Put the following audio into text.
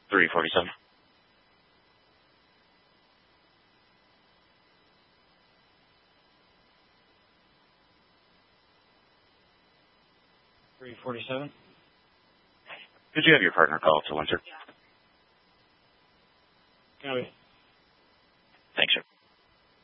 347. Did you have your partner call to Windsor? Copy.